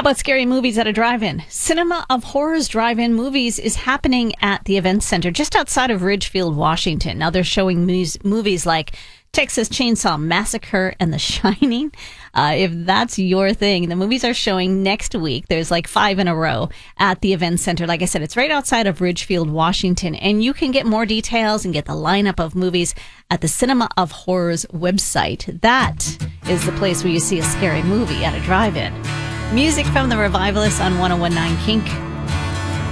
about scary movies at a drive-in? Cinema of Horrors Drive-In Movies is happening at the Event Center just outside of Ridgefield, Washington. Now they're showing movies like Texas Chainsaw Massacre and The Shining. If that's your thing, the movies are showing next week. There's like 5 in a row at the Event Center. Like I said, it's right outside of Ridgefield, Washington. And you can get more details and get the lineup of movies at the Cinema of Horrors website. That is the place where you see a scary movie at a drive-in. Music from The Revivalists on 101.9 Kink.